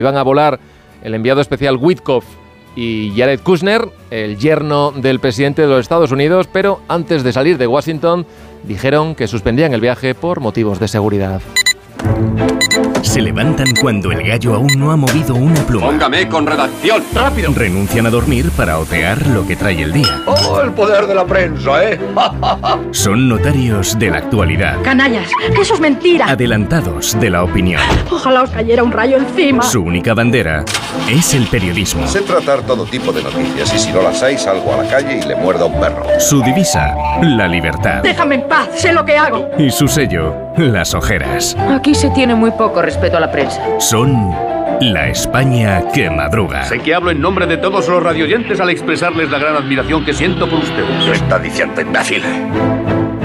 Iban a volar el enviado especial Witkoff y Jared Kushner, el yerno del presidente de los Estados Unidos, pero antes de salir de Washington dijeron que suspendían el viaje por motivos de seguridad. Se levantan cuando el gallo aún no ha movido una pluma. Póngame con redacción, rápido. Renuncian a dormir para otear lo que trae el día. ¡Oh, el poder de la prensa, eh! Son notarios de la actualidad. Canallas, que eso es mentira. Adelantados de la opinión. Ojalá os cayera un rayo encima. Su única bandera es el periodismo. Sé tratar todo tipo de noticias y si no las hay salgo a la calle y le muerdo a un perro. Su divisa, la libertad. Déjame en paz, sé lo que hago. Y su sello, las ojeras. Aquí se tiene muy poco respeto a la prensa. Son la España que madruga. Sé que hablo en nombre de todos los radioyentes al expresarles la gran admiración que siento por ustedes. ¿Qué está diciendo, imbécil?